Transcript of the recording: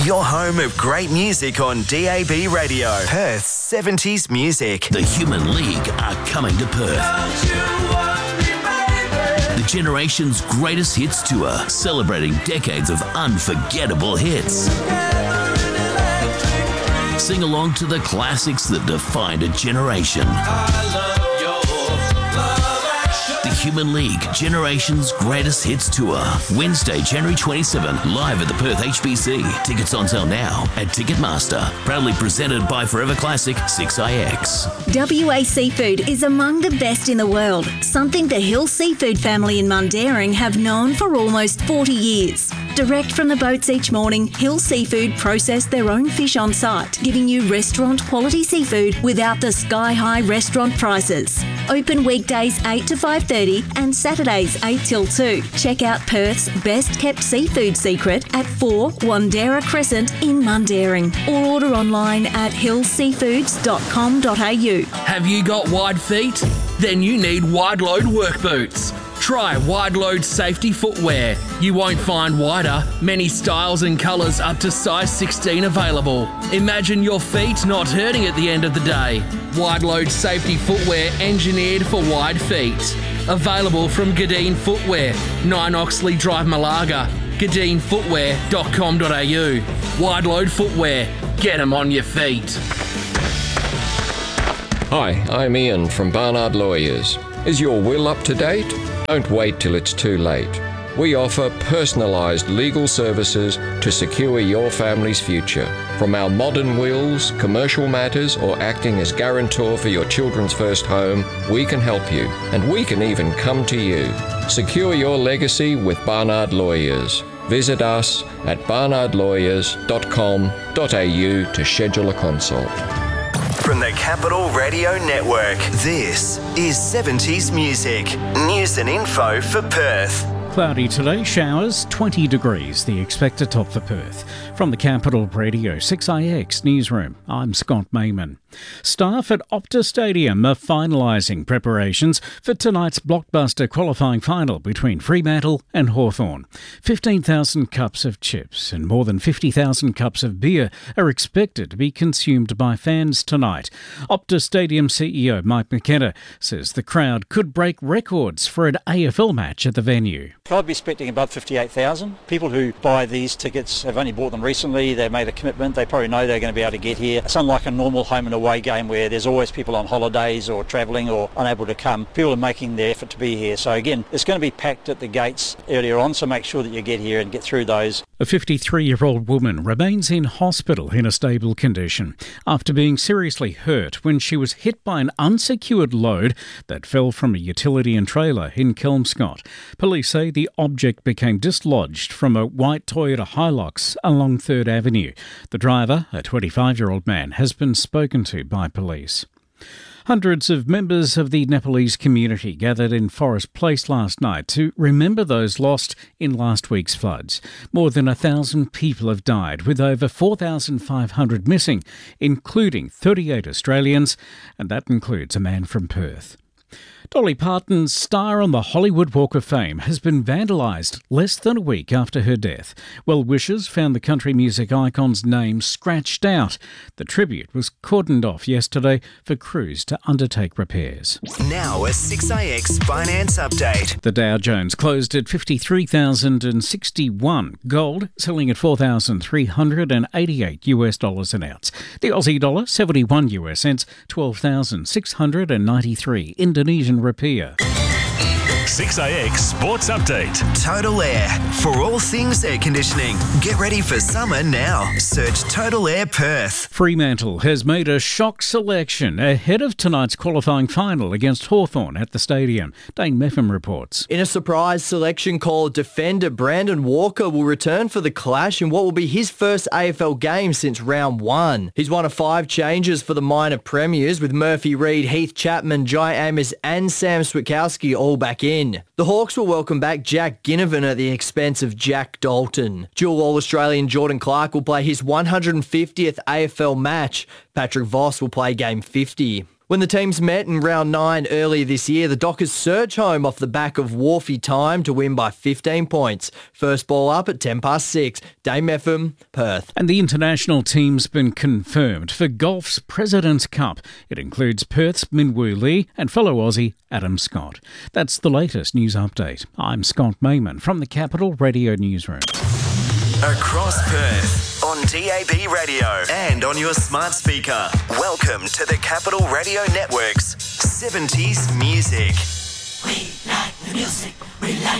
Your home of great music on DAB Radio. Perth's 70s music. The Human League are coming to Perth. The Generation's Greatest Hits Tour, celebrating decades of unforgettable hits. Sing along to the classics that defined a generation. The Human League Generation's Greatest Hits Tour, Wednesday, January 27, live at the Perth HBC. Tickets on sale now at Ticketmaster. Proudly presented by Forever Classic 6IX. WA Seafood is among the best in the world, something the Hill Seafood family in Mundaring have known for almost 40 years. Direct from the boats each morning, Hill Seafood process their own fish on site, giving you restaurant quality seafood without the sky-high restaurant prices. Open weekdays 8 to 5:30 and Saturdays 8 till 2. Check out Perth's best kept seafood secret at 4 Wandera Crescent in Mundaring, or order online at hillseafoods.com.au. Have you got wide feet? Then you need wide load work boots. Try Wide Load Safety Footwear. You won't find wider, many styles and colours up to size 16 available. Imagine your feet not hurting at the end of the day. Wide Load Safety Footwear engineered for wide feet. Available from Gadeen Footwear, 9 Oxley Drive, Malaga. GadeenFootwear.com.au. Wide Load Footwear. Get 'em on your feet. Hi, I'm Ian from Barnard Lawyers. Is your will up to date? Don't wait till it's too late. We offer personalised legal services to secure your family's future. From our modern wills, commercial matters, or acting as guarantor for your children's first home, we can help you, and we can even come to you. Secure your legacy with Barnard Lawyers. Visit us at barnardlawyers.com.au to schedule a consult. From the Capital Radio Network, this is 70s music. News and info for Perth. Cloudy today, showers, 20 degrees, the expected top for Perth. From the Capital Radio 6IX Newsroom, I'm Scott Mayman. Staff at Optus Stadium are finalising preparations for tonight's blockbuster qualifying final between Fremantle and Hawthorn. 15,000 cups of chips and more than 50,000 cups of beer are expected to be consumed by fans tonight. Optus Stadium CEO Mike McKenna says the crowd could break records for an AFL match at the venue. I'd be expecting above 58,000. People who buy these tickets have only bought them recently. They've made a commitment. They probably know they're going to be able to get here. It's unlike a normal home and away game where there's always people on holidays or travelling or unable to come. People are making the effort to be here. So again, it's going to be packed at the gates earlier on, so make sure that you get here and get through those. A 53-year-old woman remains in hospital in a stable condition after being seriously hurt when she was hit by an unsecured load that fell from a utility and trailer in Kelmscott. Police say the object became dislodged from a white Toyota Hilux along 3rd Avenue. The driver, a 25-year-old man, has been spoken to by police. Hundreds of members of the Nepalese community gathered in Forest Place last night to remember those lost in last week's floods. More than 1,000 people have died, with over 4,500 missing, including 38 Australians, and that includes a man from Perth. Dolly Parton's star on the Hollywood Walk of Fame has been vandalised less than a week after her death. Well-wishers found the country music icon's name scratched out. The tribute was cordoned off yesterday for crews to undertake repairs. Now a 6IX finance update. The Dow Jones closed at 53,061. Gold selling at $4,388 an ounce. The Aussie dollar 71 US cents, 12,693 Indonesian rupiah. 6IX Sports Update. Total Air. For all things air conditioning. Get ready for summer now. Search Total Air Perth. Fremantle has made a shock selection ahead of tonight's qualifying final against Hawthorn at the stadium. Dane Meffam reports. In a surprise selection call, defender Brandon Walker will return for the clash in what will be his first AFL game since round 1. He's one of 5 changes for the minor premiers, with Murphy Reid, Heath Chapman, Jai Amos and Sam Switkowski all back in. The Hawks will welcome back Jack Ginnivan at the expense of Jack Dalton. Dual All-Australian Jordan Clark will play his 150th AFL match. Patrick Voss will play game 50. When the teams met in round 9 earlier this year, the Dockers surge home off the back of Wharfie time to win by 15 points. First ball up at 6:10. Dame FM, Perth. And the international team's been confirmed for golf's President's Cup. It includes Perth's Minwoo Lee and fellow Aussie Adam Scott. That's the latest news update. I'm Scott Mayman from the Capital Radio Newsroom. Across Perth, on DAB radio and on your smart speaker. Welcome to the Capital Radio Network's 70s Music. We like the music. We like